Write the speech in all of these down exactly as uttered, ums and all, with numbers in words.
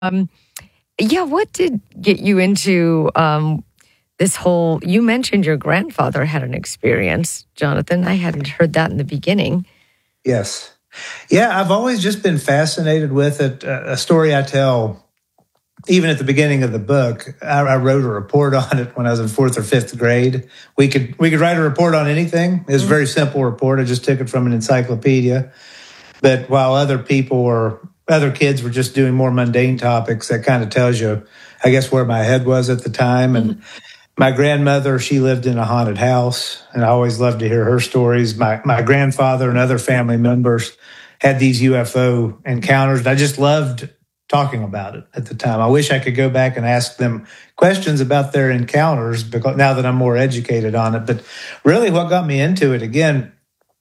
Um, yeah, what did get you into um, this whole? You mentioned your grandfather had an experience, Jonathan. I hadn't heard that in the beginning. Yes. Yeah, I've always just been fascinated with it. A story I tell, even at the beginning of the book, I, I wrote a report on it when I was in fourth or fifth grade. We could we could write a report on anything. It was a very simple report. I just took it from an encyclopedia. But while other people were, other kids were just doing more mundane topics, that kind of tells you, I guess, where my head was at the time. And mm-hmm. my grandmother, she lived in a haunted house, and I always loved to hear her stories. My my grandfather and other family members had these U F O encounters, and I just loved talking about it at the time. I wish I could go back and ask them questions about their encounters, because now that I'm more educated on it. But really what got me into it, again,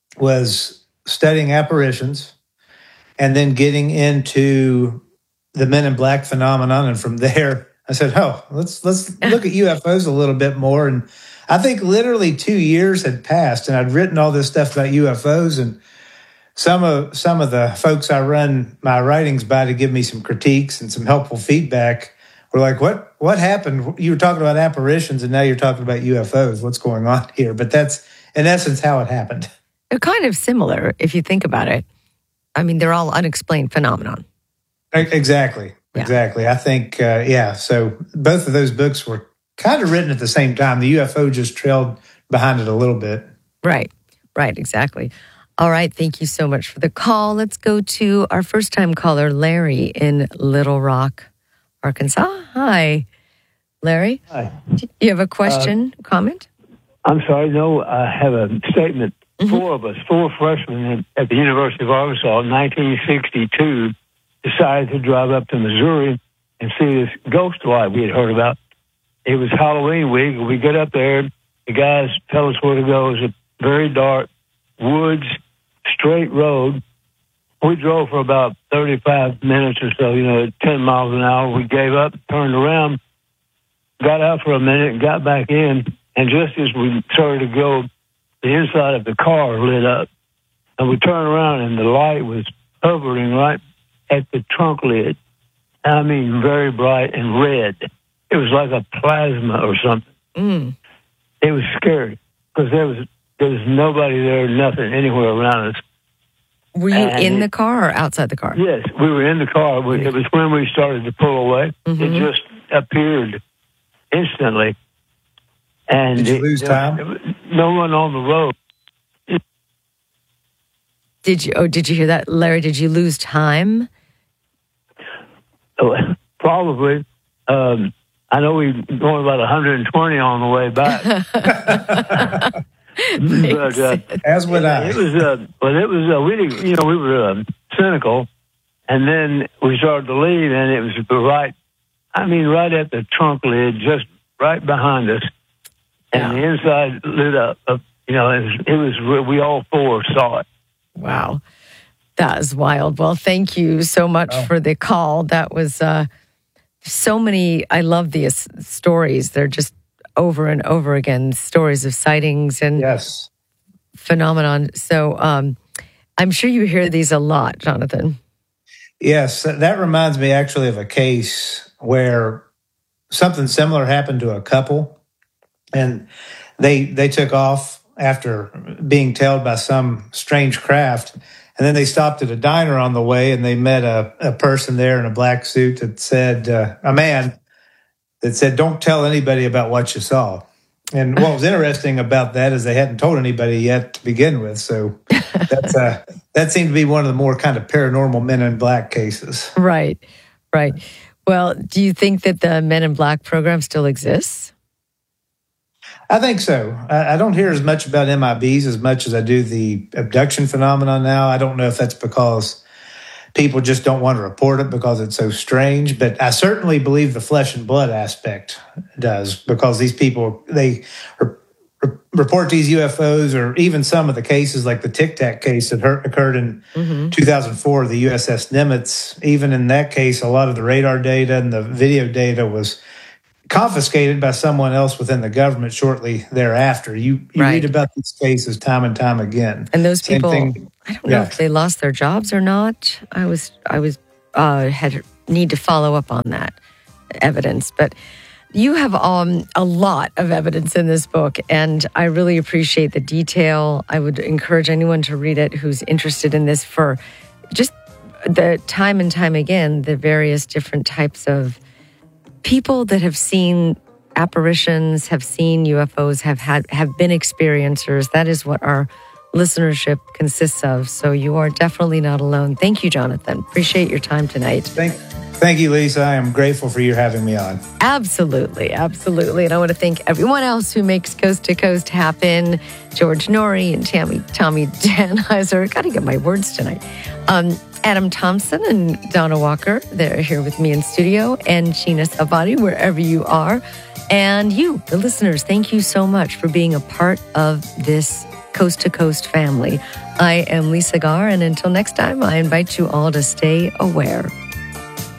was studying apparitions and then getting into the Men in Black phenomenon. And from there, I said, oh, let's let's look at U F Os a little bit more. And I think literally two years had passed, and I'd written all this stuff about U F Os, and some of some of the folks I run my writings by to give me some critiques and some helpful feedback were like, what what happened? You were talking about apparitions, and now you're talking about U F Os. What's going on here? But that's, in essence, how it happened. They're kind of similar if you think about it. I mean, they're all unexplained phenomenon. Exactly. Yeah. Exactly. I think, uh, yeah, so both of those books were kind of written at the same time. The U F O just trailed behind it a little bit. Right. Right. Exactly. All right. Thank you so much for the call. Let's go to our first-time caller, Larry in Little Rock, Arkansas. Hi, Larry. Hi. Do you have a question, uh, comment? I'm sorry. No, I have a statement. Mm-hmm. Four of us, four freshmen at the University of Arkansas in nineteen sixty-two, decided to drive up to Missouri and see this ghost light we had heard about. It was Halloween week. We get up there. The guys tell us where to go. It was a very dark woods, straight road. We drove for about thirty-five minutes or so, you know, at ten miles an hour. We gave up, turned around, got out for a minute, and got back in. And just as we started to go, the inside of the car lit up. And we turned around, and the light was hovering right at the trunk lid. I mean, very bright and red. It was like a plasma or something. Mm. It was scary because there was there was nobody there, nothing anywhere around us. Were you and in it, the car or outside the car? Yes, we were in the car. We, it was when we started to pull away. Mm-hmm. It just appeared instantly. And did you it, lose time? There, no one on the road. Did you? Oh, did you hear that, Larry? Did you lose time? Oh, probably. Um, I know we were going about one hundred twenty on the way back. but, uh, As would I. It was, uh, but it was, uh, we didn't, you know, we were uh, cynical, and then we started to leave, and it was right, I mean, right at the trunk lid, just right behind us. And yeah. The inside lit up. Uh, you know, it was, it was, we all four saw it. Wow. That is wild. Well, thank you so much oh. for the call. That was uh, so many, I love these stories. They're just over and over again, stories of sightings and yes. phenomenon. So um, I'm sure you hear these a lot, Jonathan. Yes, that reminds me actually of a case where something similar happened to a couple. And they they took off after being tailed by some strange craft. And then they stopped at a diner on the way, and they met a, a person there in a black suit that said, uh, a man that said, don't tell anybody about what you saw. And what was interesting about that is they hadn't told anybody yet to begin with. So that's, uh, that seemed to be one of the more kind of paranormal Men in Black cases. Right, right. Well, do you think that the Men in Black program still exists? I think so. I, I don't hear as much about M I Bs as much as I do the abduction phenomenon now. I don't know if that's because people just don't want to report it because it's so strange, but I certainly believe the flesh and blood aspect does, because these people, they re- re- report these U F Os, or even some of the cases like the Tic Tac case that hurt, occurred in mm-hmm. two thousand four, the U S S Nimitz. Even in that case, a lot of the radar data and the video data was confiscated by someone else within the government shortly thereafter. You, you right. read about these cases time and time again. And those Same people, thing, I don't know yeah. if they lost their jobs or not. I was, I was, uh, had need to follow up on that evidence. But you have um, a lot of evidence in this book, and I really appreciate the detail. I would encourage anyone to read it who's interested in this for just the time and time again, the various different types of people that have seen apparitions, have seen U F Os, have had have been experiencers. That is what our listenership consists of. So you are definitely not alone. Thank you, Jonathan. Appreciate your time tonight. Thank, thank you, Lisa. I am grateful for you having me on. Absolutely, absolutely. And I want to thank everyone else who makes Coast to Coast happen. George Norrie and Tammy, Tommy Danheiser. Got to get my words tonight. Um, Adam Thompson and Donna Walker, they're here with me in studio, and Sheena Savati, wherever you are. And you, the listeners, thank you so much for being a part of this Coast to Coast family. I am Lisa Garr, and until next time, I invite you all to stay aware.